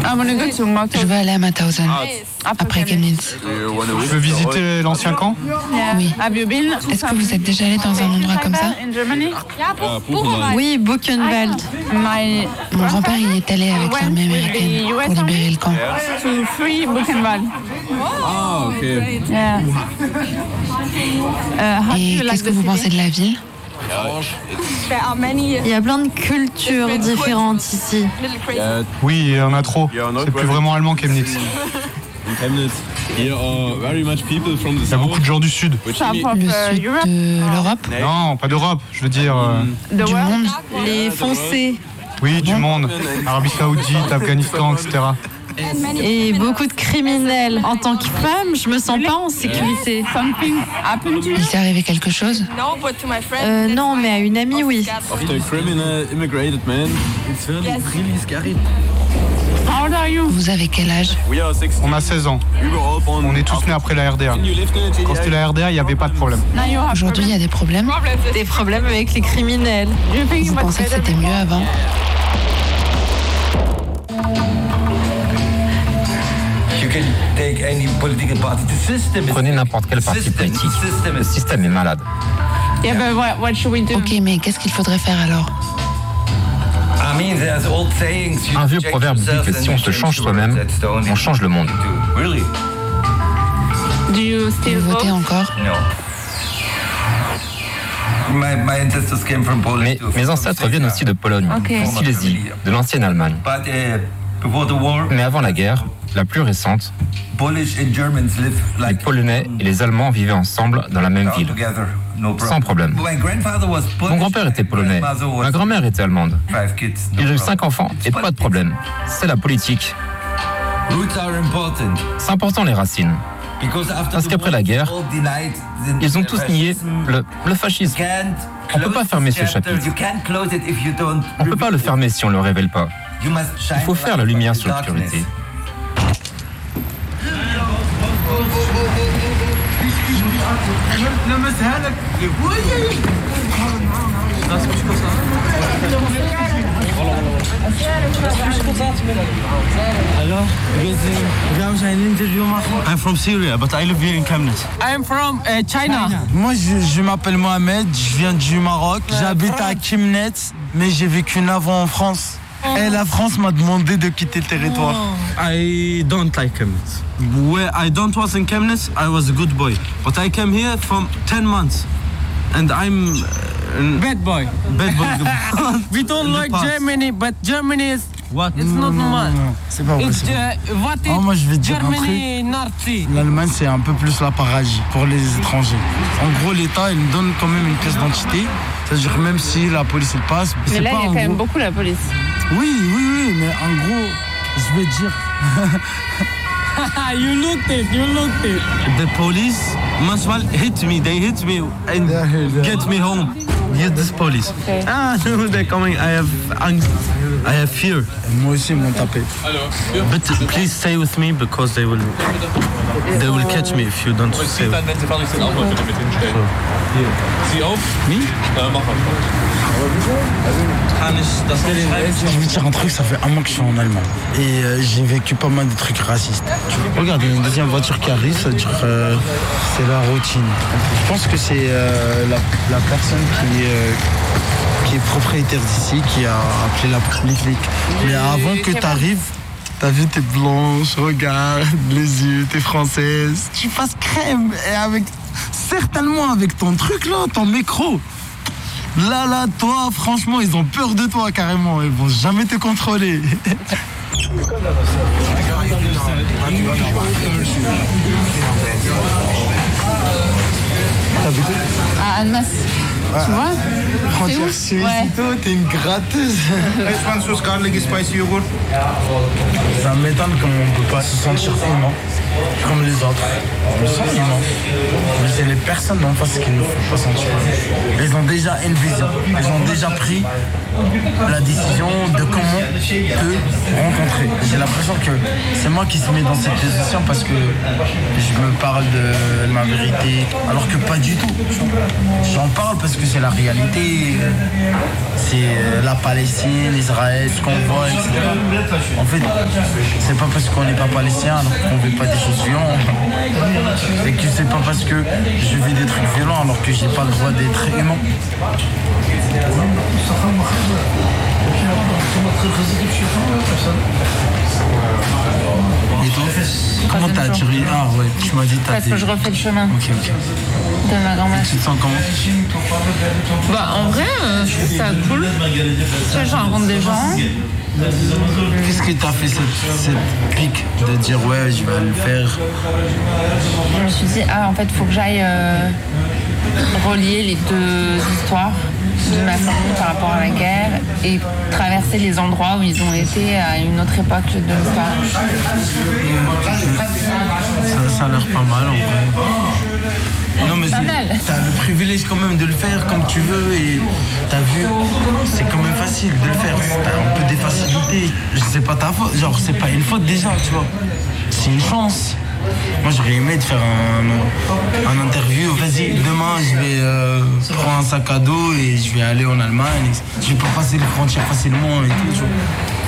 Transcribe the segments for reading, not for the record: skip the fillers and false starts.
Je veux aller à Mauthausen, après Chemnitz. Tu veux visiter l'ancien camp? Oui. Est-ce que vous êtes déjà allé dans un endroit comme ça? Oui, Buchenwald. Mon grand-père y est allé avec l'armée américaine pour libérer le camp. Ah, ok. Et qu'est-ce que vous pensez de la ville? Il y a plein de cultures différentes ici. Oui, il y en a trop. C'est plus vraiment allemand Chemnitz. Il y a beaucoup de gens du Sud. Le sud de l'Europe? Non, pas d'Europe, je veux dire... Du monde? Les foncés. Oui, du monde. Arabie Saoudite, Afghanistan, etc. Et beaucoup de criminels. En tant que femme, je me sens pas en sécurité. Il s'est arrivé quelque chose? Non, mais à une amie, oui. Vous avez quel âge? On a 16 ans. On est tous nés après la RDA. Quand c'était la RDA, il n'y avait pas de problème. Aujourd'hui, il y a des problèmes? Des problèmes avec les criminels. Vous pensez que c'était mieux avant? Prenez n'importe quel parti politique. Le système est malade. Ok, mais qu'est-ce qu'il faudrait faire alors? Un vieux proverbe dit que si on se change soi-même, on change le monde. Vous votez encore? Mes ancêtres viennent aussi de Pologne, de Silésie, de l'ancienne Allemagne. Mais avant la guerre, la plus récente, les Polonais et les Allemands vivaient ensemble dans la même ville, sans problème. Mon grand-père était polonais, ma grand-mère était allemande. Ils ont eu 5 enfants et pas de problème. C'est la politique. C'est important les racines. Parce qu'après la guerre, ils ont tous nié le fascisme. On ne peut pas fermer ce chapitre. On ne peut pas le fermer si on ne le révèle pas. Il faut faire la lumière sur l'obscurité. Hello, I'm from Syria, but I live here in Chemnitz. I'm from China. Moi, je m'appelle Mohamed, je viens du Maroc. J'habite à Chemnitz, mais j'ai vécu 9 ans en France. Et la France m'a demandé de quitter le territoire. I don't like Chemnitz. Where I don't was in Chemnitz, I was a good boy. But I came here from 10 months. And I'm... Bad boy. Bad boy. We don't like Germany, but Germany is... What? It's not normal. C'est pas possible. What is moi, je vais te dire un Germany truc. Nazi? L'Allemagne, c'est un peu plus la paradis pour les étrangers. En gros, l'État, il me donne quand même une pièce d'identité. C'est-à-dire que même si la police, elle passe... Mais là, il y a quand même beaucoup la police. Oui, mais en gros, je vais dire... You looked it. The police must well hit me. They hit me and get me home. This police. Okay. No, they're coming. I have angst. I have fear. Moi aussi, ils m'ont tapé. But please stay with me because they will catch me if you don't stay. Sie auf? Me? Je vais dire un truc, ça fait un mois que je suis en Allemagne. Et j'ai vécu pas mal de trucs racistes. Regarde, il y a une deuxième voiture qui arrive, ça veut dire c'est la routine. Je pense que c'est la personne qui est propriétaire d'ici qui a appelé les flics. Mais avant que tu arrives, t'as vu, t'es blanche, regarde, les yeux, t'es française, tu passes crème. Et certainement avec ton truc là, ton micro. Là, toi, franchement, ils ont peur de toi carrément. Ils vont jamais te contrôler. À Annemasse. Tu vois? Frontière suisse, t'es une gratteuse. Ça m'étonne comment on peut pas se sentir humain comme les autres. On se sent humain. Mais c'est les personnes d'en face qui ne font pas sentir humain. Ils ont déjà une vision. Ils ont déjà pris la décision de comment te rencontrer. J'ai l'impression que c'est moi qui se mets dans cette position parce que je me parle de ma vérité, alors que pas du du tout. J'en parle parce que c'est la réalité. C'est la Palestine, Israël, ce qu'on voit, etc. En fait, c'est pas parce qu'on n'est pas palestinien alors qu'on ne vit pas des choses violentes. C'est que c'est pas parce que je vis des trucs violents alors que j'ai pas le droit d'être humain. Et toi, comment t'as atterri? Ah ouais, tu m'as dit t'as. Parce que je refais le chemin Ok. de ma grand-mère. Tu te sens comment? Bah, en vrai, je trouve ça cool. Tu vois, je rencontre des gens. Qu'est-ce que t'as fait cette pique de dire ouais, je vais le faire? Je me suis dit, en fait, il faut que j'aille relier les deux histoires de ma famille par rapport à la guerre et traverser les endroits où ils ont été à une autre époque de l'histoire. Ça a l'air pas mal en vrai. Non mais t'as le privilège quand même de le faire comme tu veux et t'as vu, c'est quand même facile de le faire. T'as un peu des facilités. C'est pas ta faute, genre c'est pas une faute déjà, tu vois. C'est une chance. Moi j'aurais aimé de faire un interview. Vas-y, demain je vais prendre un sac à dos et je vais aller en Allemagne. Je vais pas passer les frontières facilement et tout, tu vois.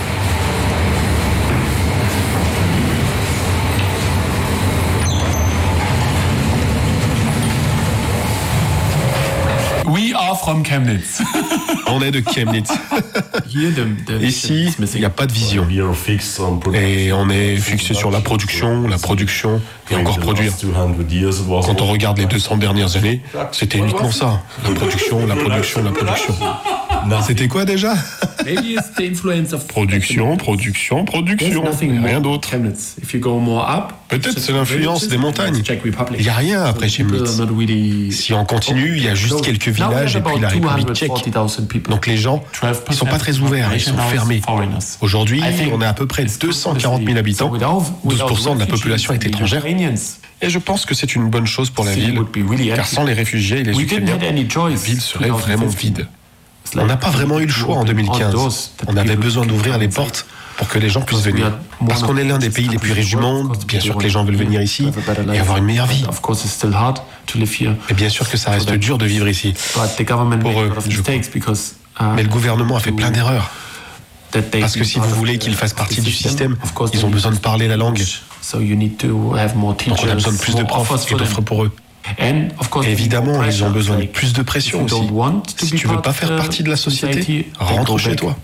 We are from Chemnitz. On est de Chemnitz. Ici, il n'y a pas de vision. Et on est fixé sur la production et encore produire. Quand on regarde les 200 dernières années, c'était uniquement ça. La production. C'était quoi déjà? Production. Rien d'autre. Peut-être c'est l'influence des montagnes. Il n'y a rien après Chemnitz. Si on continue, il y a juste quelques villages et puis la République tchèque. Donc les gens, ils sont pas très ouverts, ils sont fermés. Aujourd'hui, on est à peu près 240 000 habitants. 12% de la population est étrangère. Et je pense que c'est une bonne chose pour la ville, car sans les réfugiés et les Ukrainiens, la ville serait vraiment vide. On n'a pas vraiment eu le choix en 2015. On avait besoin d'ouvrir les portes pour que les gens puissent venir. Parce qu'on est l'un des pays les plus riches du monde, bien sûr que les gens veulent venir ici et avoir une meilleure vie. Et bien sûr que ça reste dur de vivre ici. Pour eux, je crois. Mais le gouvernement a fait plein d'erreurs. Parce que si vous voulez qu'ils fassent partie du système, ils ont besoin de parler la langue. Donc on a besoin de plus de profs et d'offres pour eux. Et évidemment, ils ont besoin de plus de pression aussi. Si tu veux pas faire partie de la société, rentre chez toi.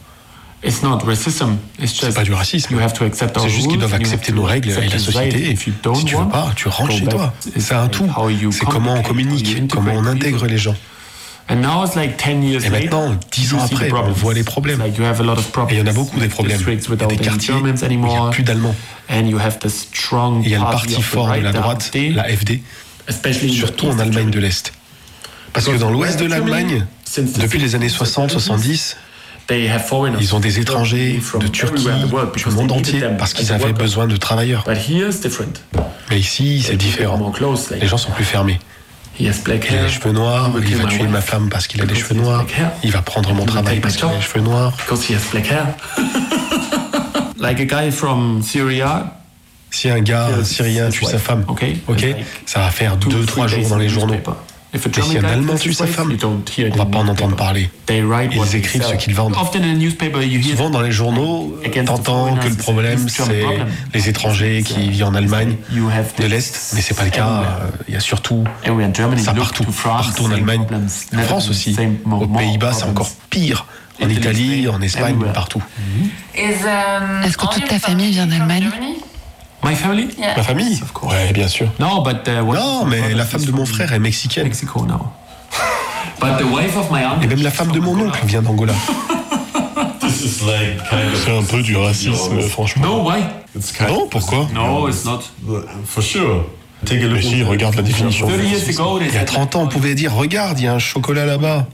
C'est pas du racisme. C'est juste qu'ils doivent accepter nos règles et la société. Et si tu veux pas, tu rentres chez toi. C'est un tout. C'est comment on communique, comment on intègre les gens. Et maintenant, 10 ans après, on voit les problèmes. Et il y en a beaucoup des problèmes. Il y a des quartiers où il n'y a plus d'Allemands. Il y a le parti fort de la droite, la FD, surtout en Allemagne de l'Est. Parce que dans l'ouest de l'Allemagne, depuis les années 60-70, ils ont des étrangers de Turquie, du monde entier, parce qu'ils avaient besoin de travailleurs. Mais ici, c'est différent. Les gens sont plus fermés. Il a les cheveux noirs, il va tuer ma femme parce qu'il a des cheveux noirs, il va prendre mon travail parce qu'il a les cheveux noirs. Si un gars syrien tue sa femme, ok, ça va faire 2-3 jours dans les journaux. Mais si un Allemand tue sa femme, on va pas en entendre parler. Ils écrivent ce qu'ils vendent. Souvent dans les journaux, t'entends que le problème c'est les étrangers qui vivent en Allemagne de l'Est, mais c'est pas le cas. Il y a surtout ça partout en Allemagne, en France aussi. Aux Pays-Bas c'est encore pire. En Italie, en Espagne, partout. Est-ce que toute ta famille vient d'Allemagne? Ma famille? Ouais, bien sûr. Non, mais la femme de mon frère est mexicaine. Et même la femme de mon oncle vient d'Angola. C'est un peu du racisme, franchement. Non, pourquoi? Mais si, regarde la définition. Il y a 30 ans, on pouvait dire, regarde, il y a un chocolat là-bas.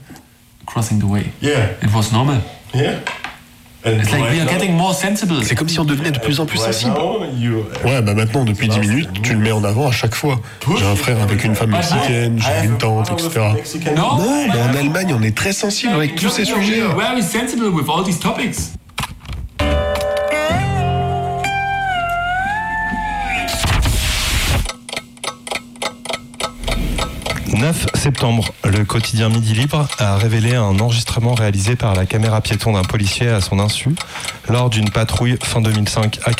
C'est comme si on devenait de plus en plus sensible. Ouais, bah maintenant, depuis 10 minutes, tu le mets en avant à chaque fois. J'ai un frère avec une femme mexicaine, j'ai une tante, etc. Non, mais en Allemagne, on est très sensible avec tous ces sujets. 9 septembre, le quotidien Midi Libre a révélé un enregistrement réalisé par la caméra piéton d'un policier à son insu lors d'une patrouille fin 2005 à